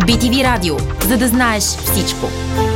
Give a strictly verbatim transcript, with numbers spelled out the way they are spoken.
Би Ти Ви Радио, за да знаеш всичко.